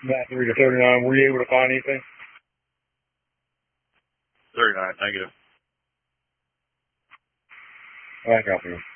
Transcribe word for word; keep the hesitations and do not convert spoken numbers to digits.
That three to thirty-nine, were you able to find anything? thirty-nine, negative. I copy.